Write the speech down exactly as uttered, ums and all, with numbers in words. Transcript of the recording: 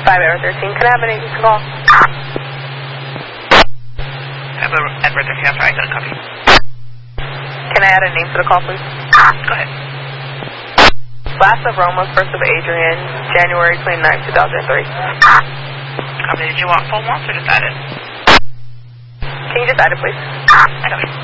five Edward thirteen. Can I have an agent to call? Edward, Edward thirteen, I'm sorry, I got a copy. Can I add a name to the call, please? Go ahead. Last of Roma, first of Adrian, January twenty-ninth, two thousand three. Copy. Did you want full wants or just add it? Can you just add it, please? I got it.